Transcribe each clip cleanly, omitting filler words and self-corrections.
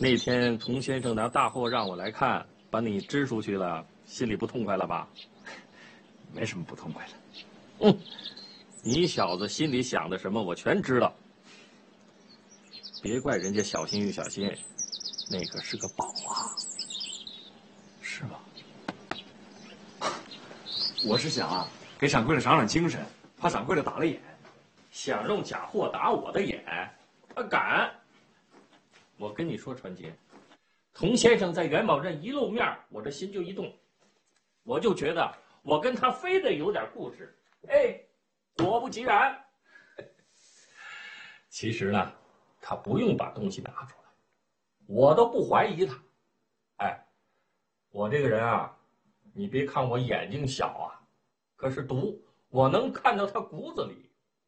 那天童先生拿大货让我来看，把你支出去了，心里不痛快了吧？ 没什么不痛快的。 你小子心里想的什么，我全知道。别怪人家小心与小心，那可是个宝啊。 是吗？我是想啊，给掌柜的长长精神，怕掌柜的打了眼。 想用假货打我的眼，他敢！我跟你说，传杰，童先生在元宝镇一露面，我这心就一动，我就觉得我跟他非得有点故事。哎，果不其然，其实呢，他不用把东西拿出来，我都不怀疑他。哎，我这个人啊，你别看我眼睛小啊，可是毒我能看到他骨子里。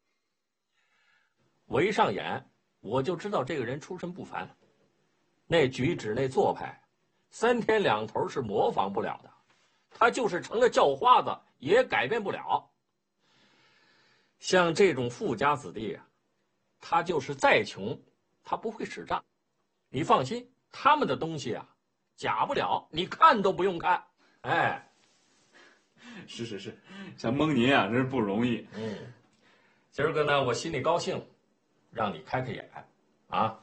我一上眼，我就知道这个人出身不凡，那举止那做派，3天2头是模仿不了的。他就是成了叫花子，也改变不了。像这种富家子弟啊，他就是再穷，他不会使账。你放心，他们的东西啊，假不了，你看都不用看。哎， 是，想蒙您啊，真是不容易。 今儿个呢，我心里高兴，让你开开眼，啊！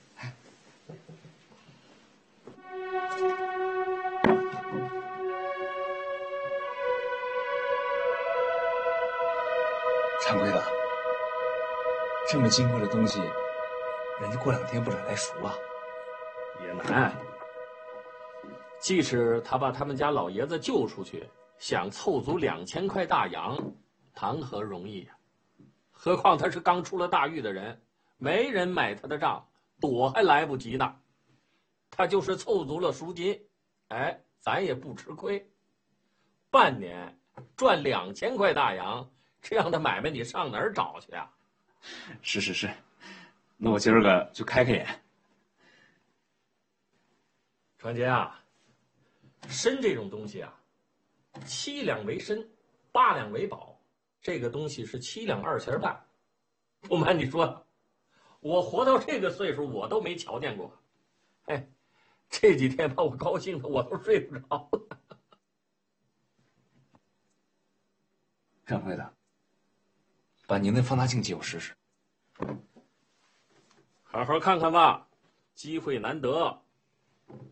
掌柜的，这么金贵的东西，人家过2天不准来赎啊。 也难。即使他把他们家老爷子救出去，想凑足2000块大洋，谈何容易呀！何况他是刚出了大狱的人，没人买他的账，躲还来不及呢。他就是凑足了赎金，哎，咱也不吃亏。半年赚2000块大洋，这样的买卖你上哪儿找去啊？ 是，那我今儿个就开开眼。 传杰啊，参这种东西啊，7两为参，8两为宝，这个东西是7两2钱半。不瞒你说，我活到这个岁数，我都没瞧见过。哎，这几天把我高兴的我都睡不着了。 掌柜的，把您的放大镜借我试试。 好好看看吧，机会难得。